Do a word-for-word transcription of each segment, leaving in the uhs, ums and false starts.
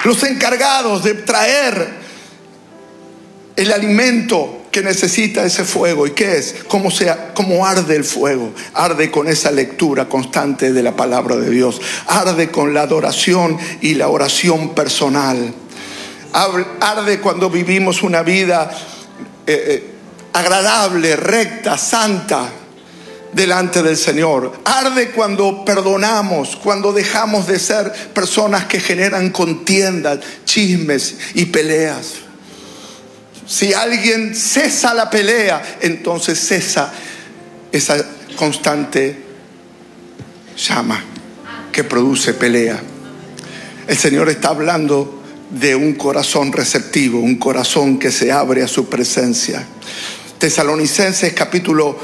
los encargados de traer el alimento que necesita ese fuego. ¿Y qué es? ¿Cómo, sea, cómo arde el fuego? Arde con esa lectura constante de la palabra de Dios. Arde con la adoración y la oración personal. Arde cuando vivimos una vida eh, eh, agradable, recta, santa delante del Señor. Arde cuando perdonamos, cuando dejamos de ser personas que generan contiendas, chismes y peleas. Si alguien cesa la pelea, entonces cesa esa constante llama que produce pelea. El Señor está hablando de un corazón receptivo, un corazón que se abre a su presencia. Tesalonicenses capítulo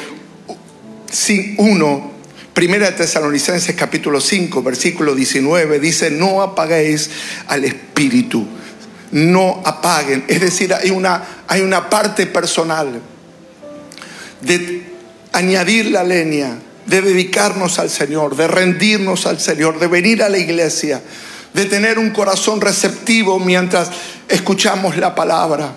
uno, Primera de Tesalonicenses capítulo cinco, versículo diecinueve, dice: no apaguéis al Espíritu. No apaguen. Es decir, hay una, hay una parte personal de añadir la leña, de dedicarnos al Señor, de rendirnos al Señor, de venir a la iglesia, de tener un corazón receptivo mientras escuchamos la palabra.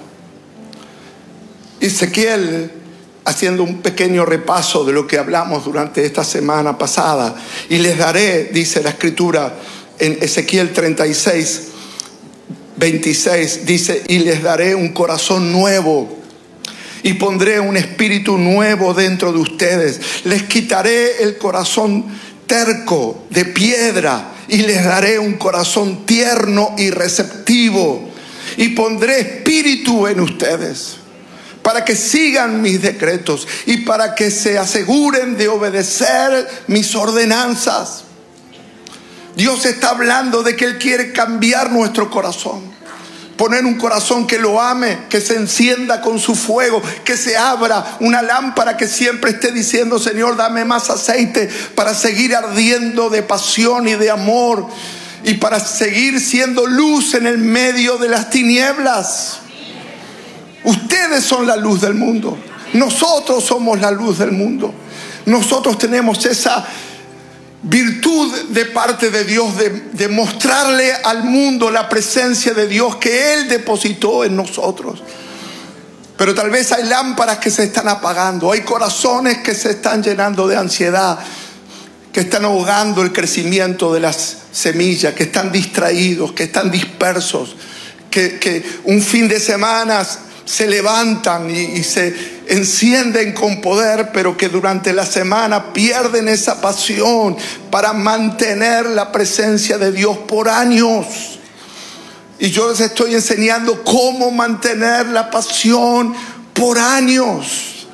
Ezequiel, haciendo un pequeño repaso de lo que hablamos durante esta semana pasada, y les daré, dice la Escritura en Ezequiel treinta y seis, veintiséis, dice: y les daré un corazón nuevo y pondré un espíritu nuevo dentro de ustedes. Les quitaré el corazón terco de piedra y les daré un corazón tierno y receptivo, y pondré espíritu en ustedes para que sigan mis decretos y para que se aseguren de obedecer mis ordenanzas. Dios está hablando de que Él quiere cambiar nuestro corazón, poner un corazón que lo ame, que se encienda con su fuego, que se abra una lámpara que siempre esté diciendo: Señor, dame más aceite para seguir ardiendo de pasión y de amor, y para seguir siendo luz en el medio de las tinieblas. Ustedes son la luz del mundo. Nosotros somos la luz del mundo. Nosotros tenemos esa virtud de parte de Dios de, de mostrarle al mundo la presencia de Dios que Él depositó en nosotros. Pero tal vez hay lámparas que se están apagando, hay corazones que se están llenando de ansiedad, que están ahogando el crecimiento de las semillas, que están distraídos, que están dispersos, que, que un fin de semana se levantan y, y se encienden con poder, pero que durante la semana pierden esa pasión para mantener la presencia de Dios por años. Y yo les estoy enseñando cómo mantener la pasión por años.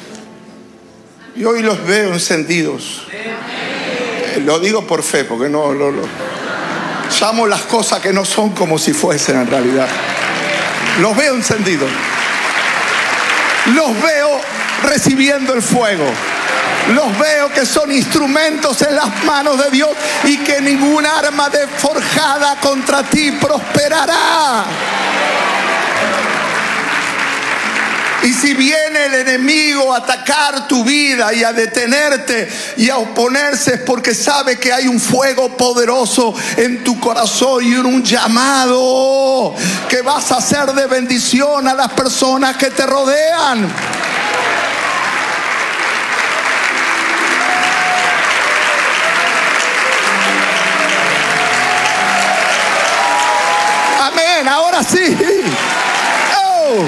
Y hoy los veo encendidos. Eh, lo digo por fe, porque no lo, lo llamo las cosas que no son como si fuesen en realidad. Los veo encendidos. Los veo recibiendo el fuego. Los veo que son instrumentos en las manos de Dios y que ningún arma de forjada contra ti prosperará. Y si viene el enemigo a atacar tu vida y a detenerte y a oponerse, es porque sabe que hay un fuego poderoso en tu corazón y un llamado que vas a hacer de bendición a las personas que te rodean. Amén, ahora sí. Oh.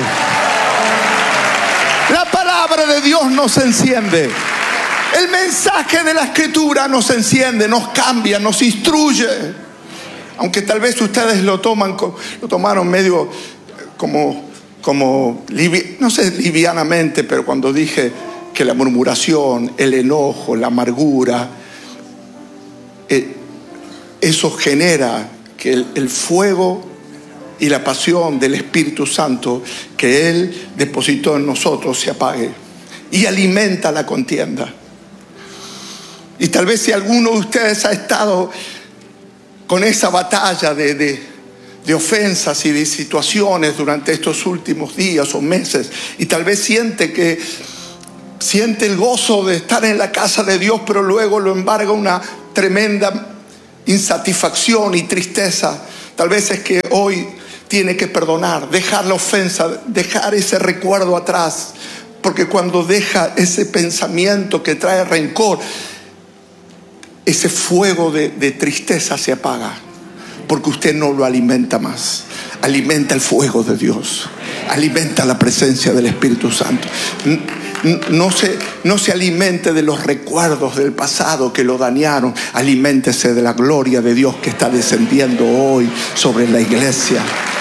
La palabra de Dios nos enciende. El mensaje de la Escritura nos enciende, nos cambia, nos instruye. Aunque tal vez ustedes lo toman, lo tomaron medio como, como no sé, livianamente, pero cuando dije que la murmuración, el enojo, la amargura, eh, eso genera que el, el fuego y la pasión del Espíritu Santo que Él depositó en nosotros se apague y alimenta la contienda. Y tal vez si alguno de ustedes ha estado con esa batalla de, de, de ofensas y de situaciones durante estos últimos días o meses, y tal vez siente que siente el gozo de estar en la casa de Dios, pero luego lo embarga una tremenda insatisfacción y tristeza Tal vez es que hoy tiene que perdonar, dejar la ofensa, dejar ese recuerdo atrás. Porque cuando deja ese pensamiento que trae rencor, ese fuego de, de tristeza se apaga. Porque usted no lo alimenta más. Alimenta el fuego de Dios. Alimenta la presencia del Espíritu Santo. No se, no se alimente de los recuerdos del pasado que lo dañaron. Aliméntese de la gloria de Dios que está descendiendo hoy sobre la iglesia.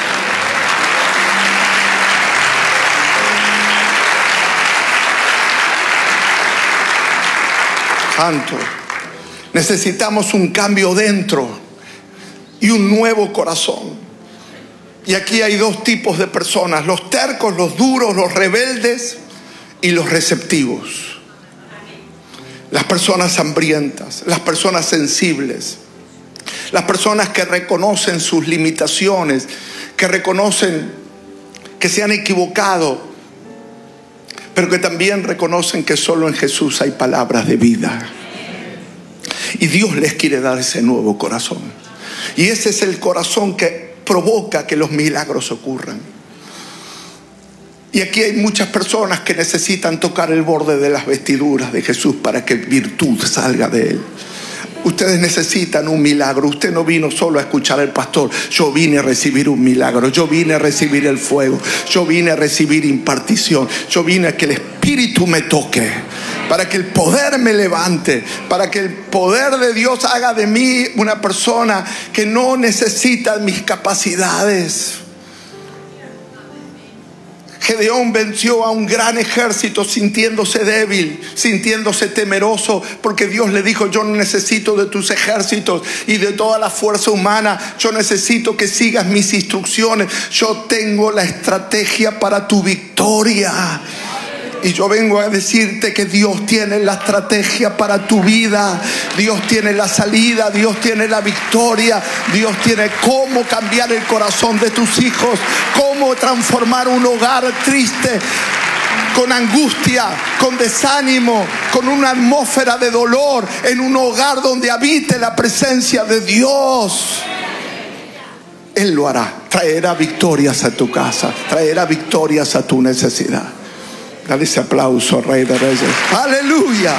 Santo. Necesitamos un cambio dentro y un nuevo corazón. Y aquí hay dos tipos de personas: los tercos, los duros, los rebeldes y los receptivos. Las personas hambrientas, las personas sensibles, las personas que reconocen sus limitaciones, que reconocen que se han equivocado, pero que también reconocen que solo en Jesús hay palabras de vida. Y Dios les quiere dar ese nuevo corazón. Y ese es el corazón que provoca que los milagros ocurran. Y aquí hay muchas personas que necesitan tocar el borde de las vestiduras de Jesús para que virtud salga de él. Ustedes necesitan un milagro. Usted no vino solo a escuchar al pastor. Yo vine a recibir un milagro. Yo vine a recibir el fuego. Yo vine a recibir impartición. Yo vine a que el Espíritu me toque, para que el poder me levante, para que el poder de Dios haga de mí una persona que no necesita mis capacidades. Gedeón venció a un gran ejército sintiéndose débil, sintiéndose temeroso, porque Dios le dijo: yo no necesito de tus ejércitos y de toda la fuerza humana. Yo necesito que sigas mis instrucciones. Yo tengo la estrategia para tu victoria. Y yo vengo a decirte que Dios tiene la estrategia para tu vida. Dios tiene la salida, Dios tiene la victoria. Dios tiene cómo cambiar el corazón de tus hijos, cómo transformar un hogar triste, con angustia, con desánimo, con una atmósfera de dolor, en un hogar donde habite la presencia de Dios. Él lo hará. Traerá victorias a tu casa, traerá victorias a tu necesidad. Dale ese aplauso al Rey de Reyes. ¡Aleluya!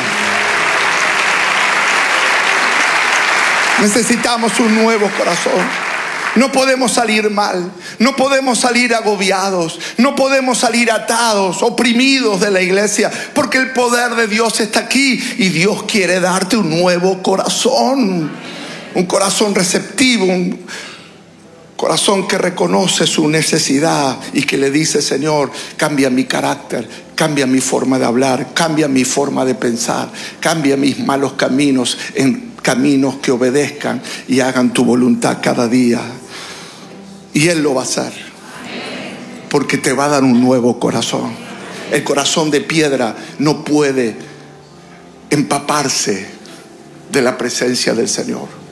Necesitamos un nuevo corazón. No podemos salir mal, no podemos salir agobiados, no podemos salir atados, oprimidos de la iglesia, porque el poder de Dios está aquí y Dios quiere darte un nuevo corazón, un corazón receptivo, un corazón que reconoce su necesidad y que le dice: Señor, cambia mi carácter, cambia mi forma de hablar, cambia mi forma de pensar, cambia mis malos caminos en caminos que obedezcan y hagan tu voluntad cada día. Y Él lo va a hacer, porque te va a dar un nuevo corazón. El corazón de piedra no puede empaparse de la presencia del Señor.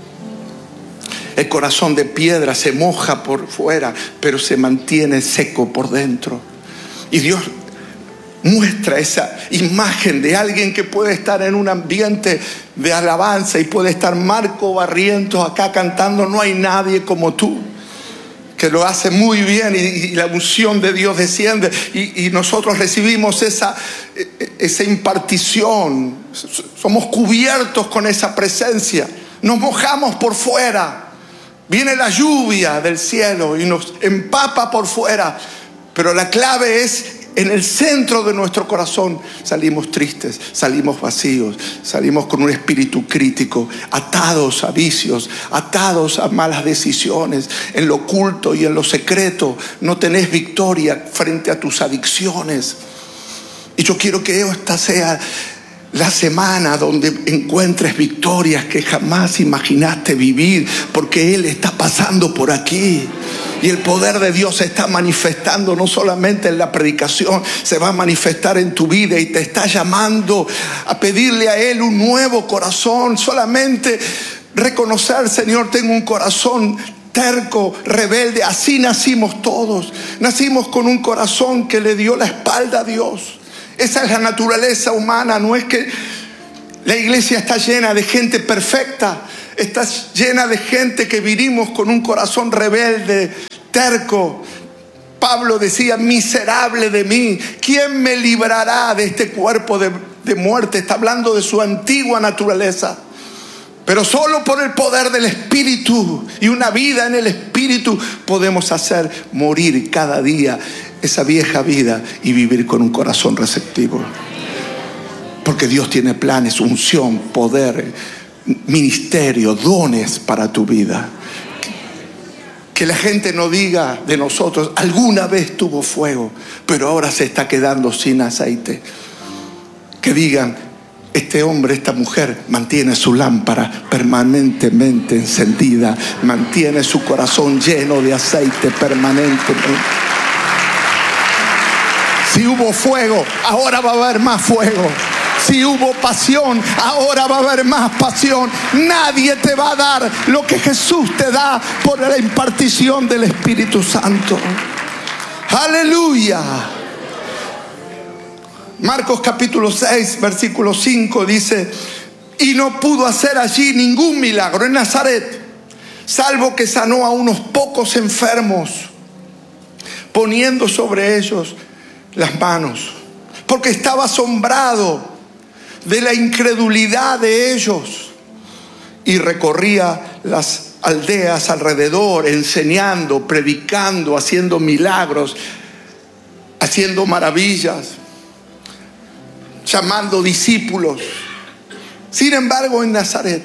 El corazón de piedra se moja por fuera, pero se mantiene seco por dentro. Y Dios muestra esa imagen de alguien que puede estar en un ambiente de alabanza y puede estar Marco Barrientos acá cantando: no hay nadie como tú, que lo hace muy bien, y, y la unción de Dios desciende y, y nosotros recibimos esa, esa impartición. Somos cubiertos con esa presencia, nos mojamos por fuera. Viene la lluvia del cielo y nos empapa por fuera, pero la clave es: en el centro de nuestro corazón salimos tristes, salimos vacíos, salimos con un espíritu crítico, atados a vicios, atados a malas decisiones. En lo oculto y en lo secreto no tenés victoria frente a tus adicciones. Y yo quiero que esta sea la semana donde encuentres victorias que jamás imaginaste vivir, porque Él está pasando por aquí. Y el poder de Dios se está manifestando no solamente en la predicación, se va a manifestar en tu vida y te está llamando a pedirle a Él un nuevo corazón. Solamente reconocer: Señor, tengo un corazón terco, rebelde. Así nacimos todos. Nacimos con un corazón que le dio la espalda a Dios. Esa es la naturaleza humana. No es que la iglesia está llena de gente perfecta. está llena de gente que vivimos con un corazón rebelde, terco. Pablo decía, miserable de mí, ¿quién me librará de este cuerpo de, de muerte? Está hablando de su antigua naturaleza. Pero solo por el poder del Espíritu y una vida en el Espíritu podemos hacer morir cada día esa vieja vida y vivir con un corazón receptivo. Porque Dios tiene planes, unción, poder, ministerio, dones para tu vida. Que la gente no diga de nosotros, alguna vez tuvo fuego, pero ahora se está quedando sin aceite. Que digan, este hombre, esta mujer mantiene su lámpara permanentemente encendida, mantiene su corazón lleno de aceite permanentemente. Si hubo fuego, ahora va a haber más fuego. Si hubo pasión, ahora va a haber más pasión. Nadie te va a dar lo que Jesús te da por la impartición del Espíritu Santo. Aleluya. Marcos capítulo seis, versículo cinco dice, y no pudo hacer allí ningún milagro en Nazaret, salvo que sanó a unos pocos enfermos, poniendo sobre ellos las manos, porque estaba asombrado de la incredulidad de ellos, y recorría las aldeas alrededor, enseñando, predicando, haciendo milagros, haciendo maravillas, llamando discípulos. Sin embargo, en Nazaret,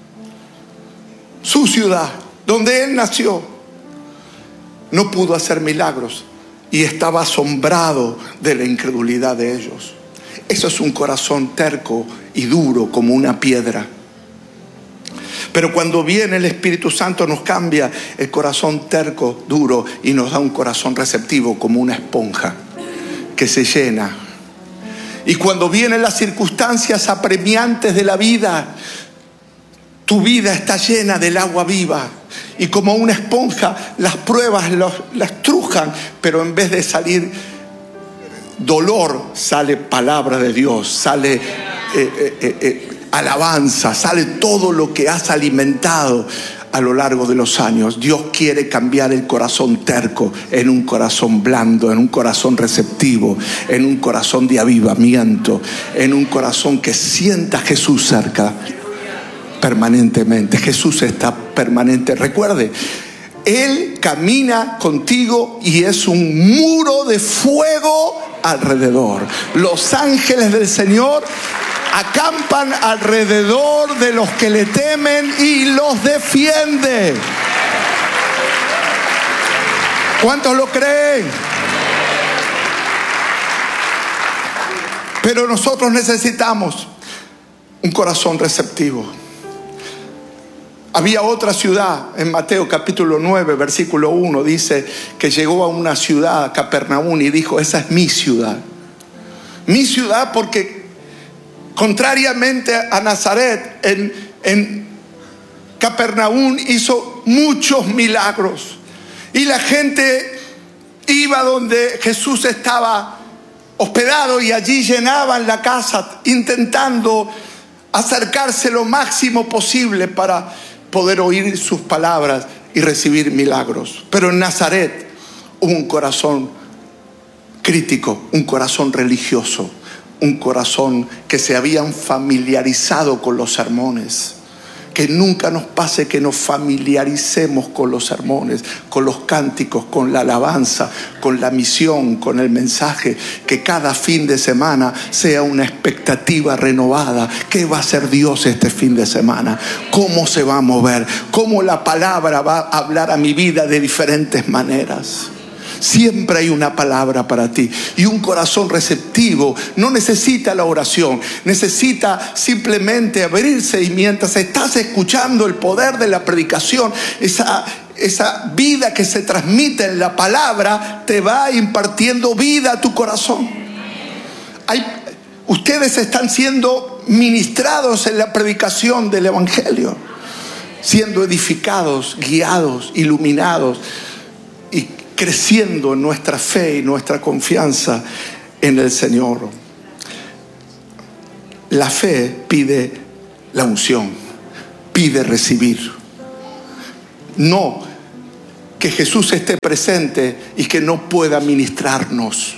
su ciudad, donde él nació, no pudo hacer milagros y estaba asombrado de la incredulidad de ellos. Eso es un corazón terco y duro como una piedra. Pero cuando viene el Espíritu Santo nos cambia el corazón terco, duro, y nos da un corazón receptivo como una esponja que se llena. Y cuando vienen las circunstancias apremiantes de la vida, tu vida está llena del agua viva. Y como una esponja, las pruebas los, las trujan, pero en vez de salir dolor, sale palabra de Dios, sale eh, eh, eh, alabanza, sale todo lo que has alimentado a lo largo de los años. Dios quiere cambiar el corazón terco en un corazón blando, en un corazón receptivo, en un corazón de avivamiento, en un corazón que sienta a Jesús cerca permanentemente. Jesús está permanente. Recuerde, Él camina contigo y es un muro de fuego alrededor. Los ángeles del Señor acampan alrededor de los que le temen y los defiende. ¿Cuántos lo creen? Pero nosotros necesitamos un corazón receptivo. Había otra ciudad en Mateo capítulo nueve, versículo uno, dice que llegó a una ciudad, Capernaum, y dijo, esa es mi ciudad. Mi ciudad, porque contrariamente a Nazaret, en, en Capernaum hizo muchos milagros. Y la gente iba donde Jesús estaba hospedado y allí llenaban la casa intentando acercarse lo máximo posible para poder oír sus palabras y recibir milagros. Pero en Nazaret hubo un corazón crítico, un corazón religioso, un corazón que se habían familiarizado con los sermones. Que nunca nos pase que nos familiaricemos con los sermones, con los cánticos, con la alabanza, con la misión, con el mensaje. Que cada fin de semana sea una expectativa renovada. ¿Qué va a hacer Dios este fin de semana? ¿Cómo se va a mover? ¿Cómo la palabra va a hablar a mi vida de diferentes maneras? Siempre hay una palabra para ti. Y un corazón receptivo no necesita la oración, necesita simplemente abrirse, y mientras estás escuchando el poder de la predicación, esa, esa vida que se transmite en la palabra te va impartiendo vida a tu corazón. Hay, ustedes están siendo ministrados en la predicación del Evangelio, siendo edificados, guiados, iluminados y creciendo en nuestra fe y nuestra confianza en el Señor. La fe pide la unción. pide recibir. No que Jesús esté presente y que no pueda ministrarnos.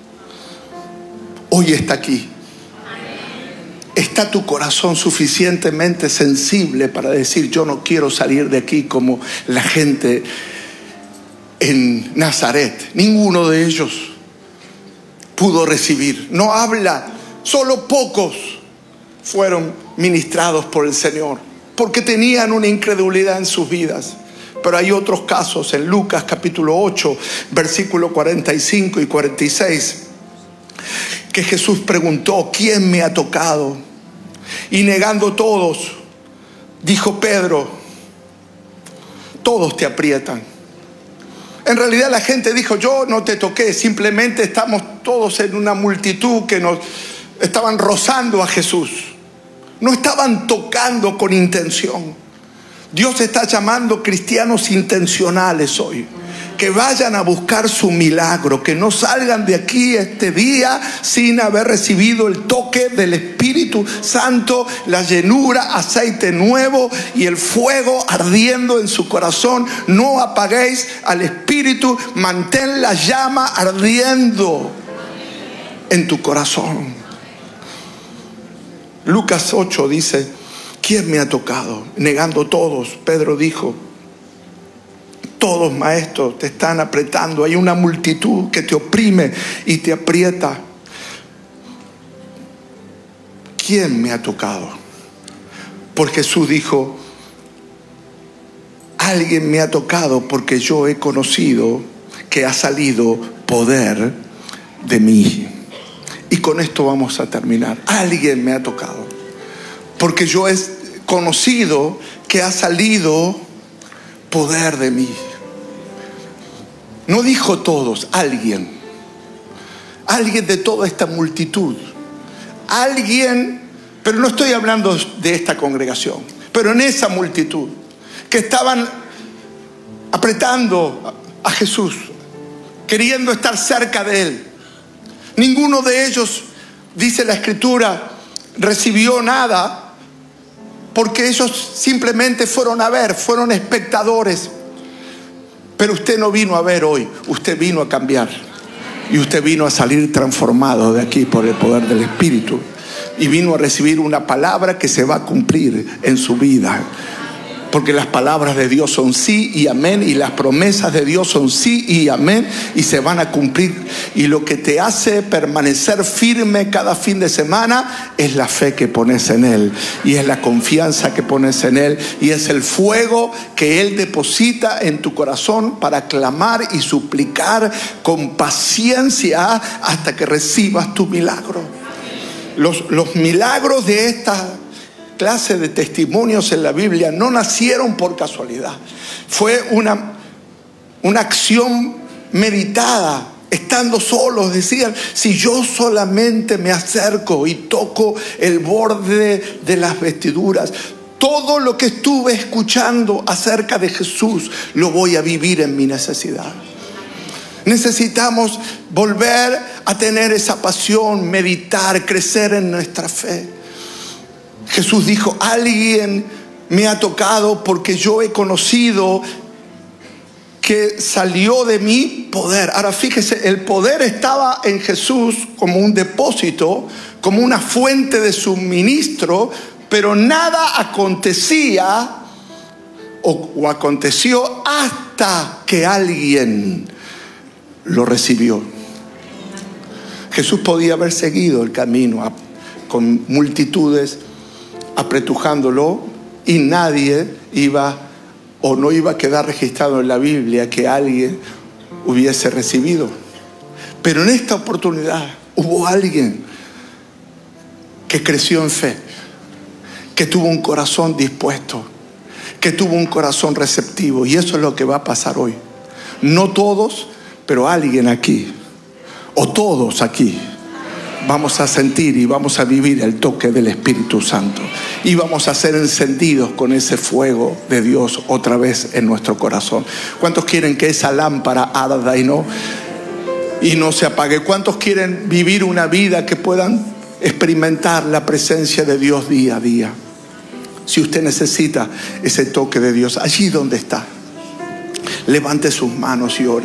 Hoy está aquí. ¿Está tu corazón suficientemente sensible para decir: yo no quiero salir de aquí como la gente en Nazaret? Ninguno de ellos pudo recibir. No habla, solo pocos fueron ministrados por el Señor, porque tenían una incredulidad en sus vidas. Pero hay otros casos en Lucas capítulo ocho, versículos cuarenta y cinco y cuarenta y seis, que Jesús preguntó: ¿quién me ha tocado? Y negando todos, dijo Pedro: todos te aprietan. En realidad la gente dijo: yo no te toqué, simplemente estamos todos en una multitud que nos estaban rozando a Jesús. No estaban tocando con intención. Dios está llamando cristianos intencionales hoy, que vayan a buscar su milagro, que no salgan de aquí este día sin haber recibido el toque del Espíritu Santo, la llenura, aceite nuevo y el fuego ardiendo en su corazón. No apaguéis al Espíritu, mantén la llama ardiendo en tu corazón. Lucas ocho dice: ¿quién me ha tocado? Negando todos, Pedro dijo: todos, maestros, te están apretando. Hay una multitud que te oprime y te aprieta. ¿Quién me ha tocado? Porque Jesús dijo: alguien me ha tocado, porque yo he conocido que ha salido poder de mí. Y con esto vamos a terminar. Alguien me ha tocado, porque yo he conocido que ha salido poder de mí. No dijo todos, alguien. Alguien de toda esta multitud. Alguien, pero no estoy hablando de esta congregación, pero en esa multitud que estaban apretando a Jesús, queriendo estar cerca de Él. Ninguno de ellos, dice la Escritura, recibió nada, porque ellos simplemente fueron a ver, fueron espectadores. Pero usted no vino a ver hoy, usted vino a cambiar. Y usted vino a salir transformado de aquí por el poder del Espíritu. Y vino a recibir una palabra que se va a cumplir en su vida. Porque las palabras de Dios son sí y amén, y las promesas de Dios son sí y amén, y se van a cumplir. Y lo que te hace permanecer firme cada fin de semana es la fe que pones en Él, y es la confianza que pones en Él, y es el fuego que Él deposita en tu corazón para clamar y suplicar con paciencia hasta que recibas tu milagro. Los, los milagros de esta clase de testimonios en la Biblia no nacieron por casualidad. Fue una, una acción meditada. Estando solos, decían: si yo solamente me acerco y toco el borde de las vestiduras, todo lo que estuve escuchando acerca de Jesús lo voy a vivir en mi necesidad. Necesitamos volver a tener esa pasión, meditar, crecer en nuestra fe. Jesús dijo: alguien me ha tocado, porque yo he conocido que salió de mí poder. Ahora fíjese, el poder estaba en Jesús como un depósito, como una fuente de suministro, pero nada acontecía o, o aconteció hasta que alguien lo recibió. Jesús podía haber seguido el camino a, con multitudes apretujándolo, y nadie iba o no iba a quedar registrado en la Biblia que alguien hubiese recibido. Pero en esta oportunidad hubo alguien que creció en fe, que tuvo un corazón dispuesto, que tuvo un corazón receptivo. Y eso es lo que va a pasar hoy. No todos, pero alguien aquí, o todos aquí, vamos a sentir y vamos a vivir el toque del Espíritu Santo. Y vamos a ser encendidos con ese fuego de Dios otra vez en nuestro corazón. ¿Cuántos quieren que esa lámpara arda y no, y no se apague? ¿Cuántos quieren vivir una vida que puedan experimentar la presencia de Dios día a día? Si usted necesita ese toque de Dios, allí donde está, levante sus manos y ore.